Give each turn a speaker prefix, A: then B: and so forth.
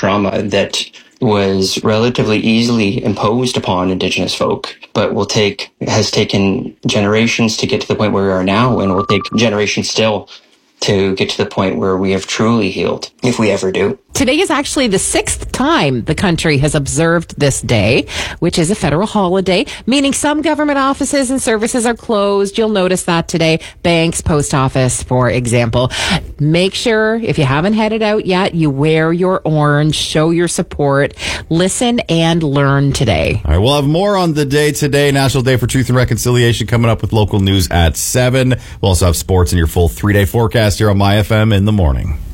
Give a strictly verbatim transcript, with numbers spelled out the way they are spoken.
A: trauma that was relatively easily imposed upon Indigenous folk, but will take has taken generations to get to the point where we are now, and will take generations still to get to the point where we have truly healed, if we ever do.
B: Today is actually the sixth time the country has observed this day, which is a federal holiday, meaning some government offices and services are closed. You'll notice that today. Banks, post office, for example. Make sure, if you haven't headed out yet, you wear your orange, show your support, listen and learn today.
C: All right, we'll have more on the day today, National Day for Truth and Reconciliation, coming up with local news at seven. We'll also have sports in your full three-day forecast here on My F M in the morning.